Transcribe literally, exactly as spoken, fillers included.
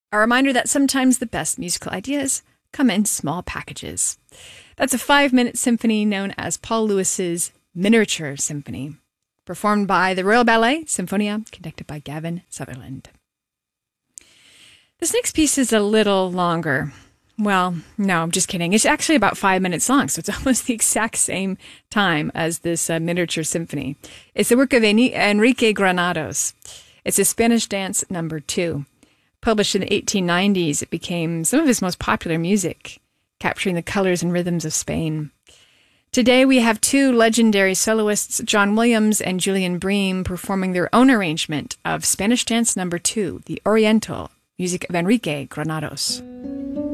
A reminder that sometimes the best musical ideas come in small packages. That's a five-minute symphony known as Paul Lewis's Miniature Symphony, performed by the Royal Ballet Symphonia, conducted by Gavin Sutherland. This next piece is a little longer. Well, no, I'm just kidding. It's actually about five minutes long, so it's almost the exact same time as this uh, Miniature Symphony. It's the work of Enrique Granados. It's a Spanish dance number two. Published in the eighteen nineties, it became some of his most popular music, capturing the colors and rhythms of Spain. Today, we have two legendary soloists, John Williams and Julian Bream, performing their own arrangement of Spanish dance number two, the Oriental, music of Enrique Granados.